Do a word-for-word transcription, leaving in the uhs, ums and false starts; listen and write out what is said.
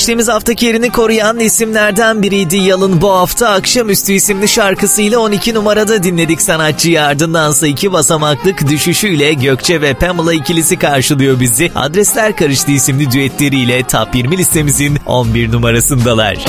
Geçtiğimiz haftaki yerini koruyan isimlerden biriydi Yalın. Bu hafta Akşamüstü isimli şarkısıyla on iki numarada dinledik sanatçıyı. Ardındansa iki basamaklık düşüşüyle Gökçe ve Pamela ikilisi karşılıyor bizi. Adresler Karıştı isimli düetleriyle Top yirmi listemizin on bir numarasındalar.